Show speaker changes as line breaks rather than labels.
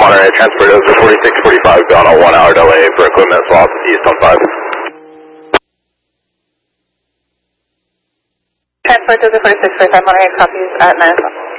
Monterey, transport over 4645, down a 1 hour delay for equipment swap east on 5.
Transport over 4645, Monterey, copies at 9 o'clock.